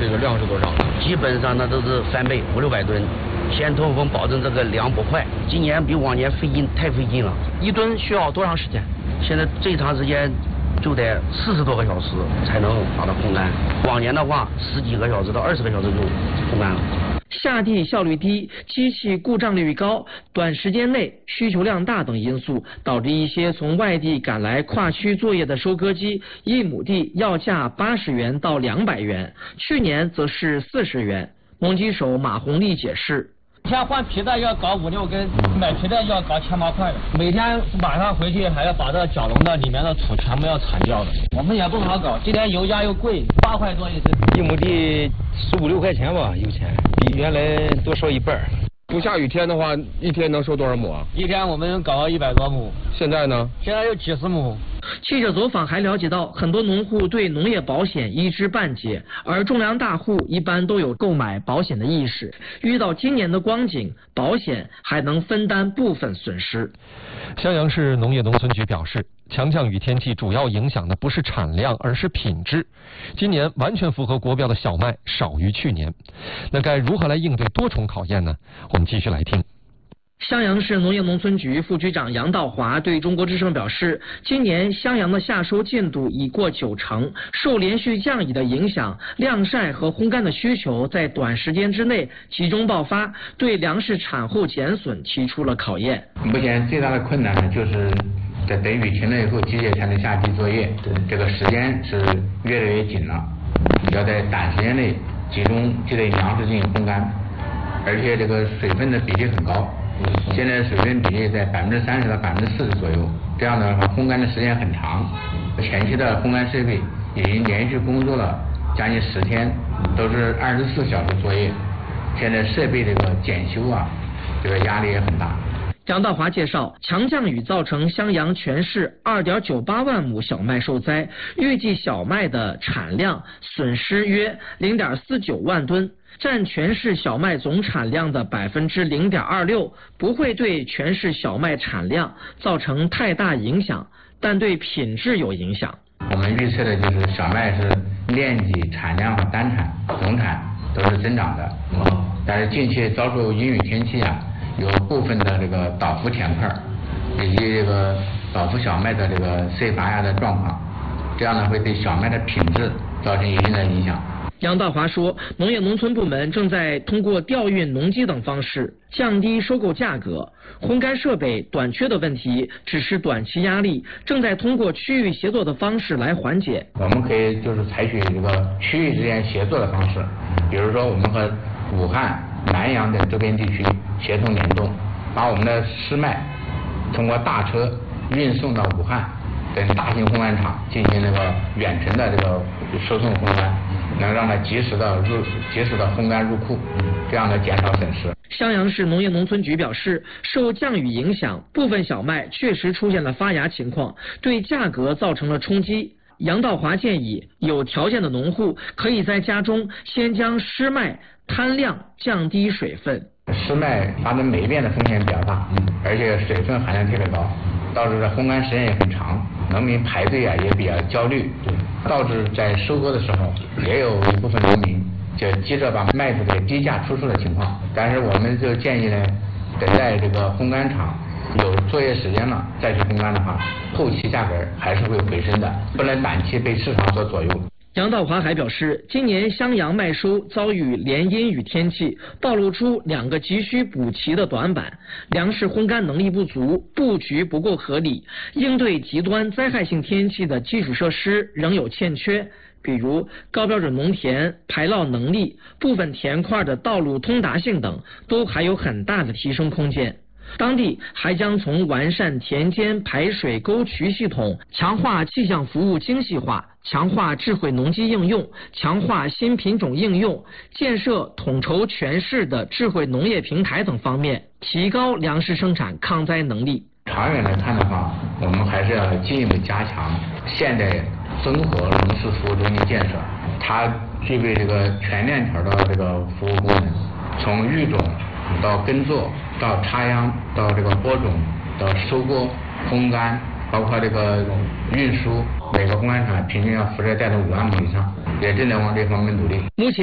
这个量是多少呢？ 基本上呢都是翻倍，500-600吨。先通风，保证这个量不坏。今年比往年太费劲了。 1吨需要多长时间？ 现在最长时间就得40多个小时才能把它烘干。往年的话10几个小时到20个小时就烘干了。 下地效率低、机器故障率高、短时间内需求量大等因素，导致一些从外地赶来跨区作业的收割机，1亩地要价80元到200元，去年则是40元。农机手马红利解释。 一天换皮带要搞5-6根，买皮带要搞7-8块的。每天晚上回去还要把这角笼的里面的土全部要铲掉的。我们也不好搞，今天油价又贵，8块多一斤。 1亩地15-16块钱吧，油钱比原来多收1半。 不下雨天的话，一天能收多少亩啊？ 一天我们搞100多亩。 现在呢？ 现在有几十亩。 记者走访还了解到，很多农户对农业保险一知半解，而种粮大户一般都有购买保险的意识。遇到今年的光景，保险还能分担部分损失。 襄阳市农业农村局表示，强降雨天气主要影响的不是产量，而是品质。今年完全符合国标的小麦少于去年，那该如何来应对多重考验呢？我们继续来听。 襄阳市农业农村局副局长杨道华对中国之声表示，今年襄阳的夏收进度已过90%，受连续降雨的影响，晾晒和烘干的需求在短时间之内集中爆发，对粮食产后减损提出了考验。 目前最大的困难呢，就是在等雨停了以后，机械才能下地作业，这个时间是越来越紧了，要在短时间内集中这类粮食进行烘干，而且这个水分的比例很高。现在水分比例在30%到40%左右，这样的话烘干的时间很长。前期的烘干设备已经连续工作了将近10天，都是24小时作业。现在设备这个检修啊，这个压力也很大。 杨道华介绍，强降雨造成襄阳全市2.98万亩小麦受灾，预计小麦的产量损失约0.49万吨。占全市小麦总产量的0.26%，不会对全市小麦产量造成太大影响，但对品质有影响。 我们预测的就是小麦是面积、产量和单产、总产都是增长的，但是近期遭受阴雨天气啊，有部分的这个倒伏田块以及这个倒伏小麦的这个塞拔芽的状况，这样呢会对小麦的品质造成一定的影响。 杨道华说，农业农村部门正在通过调运农机等方式降低收购价格，烘干设备短缺的问题只是短期压力，正在通过区域协作的方式来缓解。 我们可以就是采取这个区域之间协作的方式，比如说我们和武汉、南阳等周边地区协同联动，把我们的湿麦通过大车运送到武汉等大型烘干厂进行这个远程的这个收送烘干，能让它及时的烘干入库，这样的减少损失。 襄阳市农业农村局表示，受降雨影响，部分小麦确实出现了发芽情况，对价格造成了冲击。杨道华建议，有条件的农户可以在家中先将湿麦摊晾，降低水分。 湿麦发生霉变的风险比较大，而且水分含量特别高，导致烘干时间也很长，农民排队啊也比较焦虑，导致在收割的时候也有一部分农民就急着把麦子给低价出售的情况。但是我们就建议呢，等待这个烘干厂有作业时间了再去烘干的话，后期价格还是会回升的，不能短期被市场所左右。 杨道华还表示，今年襄阳麦收遭遇连阴雨天气，暴露出2个急需补齐的短板：粮食烘干能力不足，布局不够合理，应对极端灾害性天气的基础设施仍有欠缺，比如高标准农田排涝能力、部分田块的道路通达性等，都还有很大的提升空间。当地还将从完善田间排水沟渠系统、强化气象服务精细化、强化智慧农机应用、强化新品种应用、建设统筹全市的智慧农业平台等方面，提高粮食生产抗灾能力。 长远来看的话，我们还是要进一步加强现代综合农事服务中心建设，它具备这个全链条的这个服务功能，从育种到耕作，到插秧，到这个播种，到收割、烘干，包括这个运输，每个烘干厂平均要负责带动5万亩以上，也正在往这方面努力。 目前